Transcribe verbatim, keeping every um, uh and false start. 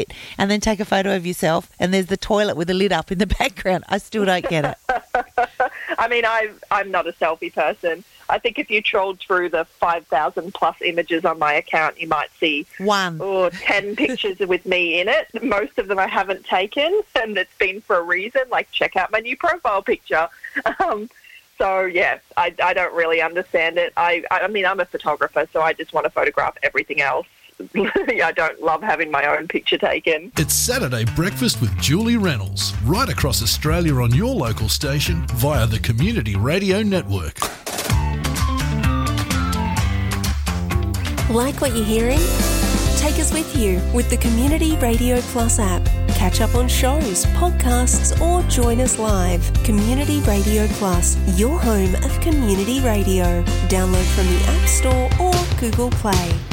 and then take a photo of yourself and there's the toilet with the lid up in the background. I still don't get it. I mean, I, I'm not a selfie person. I think if you trolled through the five thousand plus images on my account, you might see one or ten pictures with me in it. Most of them I haven't taken, and it's been for a reason, like check out my new profile picture. Um, so, yeah, I, I don't really understand it. I, I mean, I'm a photographer, so I just want to photograph everything else. I don't love having my own picture taken. It's Saturday Breakfast with Julie Reynolds, right across Australia on your local station via the Community Radio Network. Like what you're hearing? Take us with you with the Community Radio Plus app. Catch up on shows, podcasts, or join us live. Community Radio Plus, your home of community radio. Download from the App Store or Google Play.